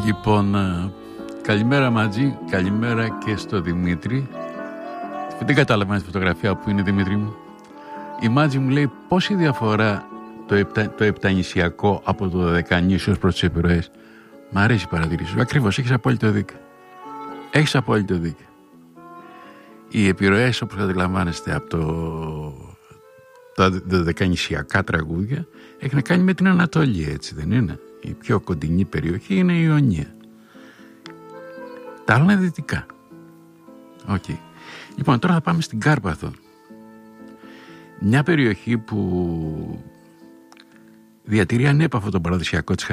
Λοιπόν, καλημέρα Μάτζη, καλημέρα και στο Δημήτρη. Δεν κατάλαβα τη φωτογραφία που είναι, Δημήτρη μου. Η Μάτζη μου λέει πόση διαφορά το επτανησιακό από το δεκανήσιος προς τις επιρροές. Μ' αρέσει η παρατηρήση σου. Ακριβώς, έχεις απόλυτο δίκιο. Έχεις απόλυτο δίκιο. Οι επιρροές, όπως αντιλαμβάνεστε από τα δεκανησιακά τραγούδια, έχει να κάνει με την Ανατολή, έτσι δεν είναι? Η πιο κοντινή περιοχή είναι η Ιωνία. Τα άλλα είναι δυτικά. Okay. Λοιπόν, τώρα θα πάμε στην Κάρπαθο. Μια περιοχή που διατηρεί ανέπαφο τον παραδοσιακό της